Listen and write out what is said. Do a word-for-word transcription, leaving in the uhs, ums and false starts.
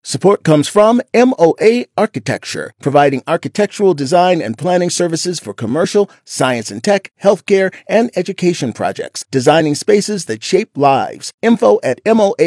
Support comes from M O A Architecture, providing architectural design and planning services for commercial, science and tech, healthcare, and education projects, designing spaces that shape lives. Info at M O A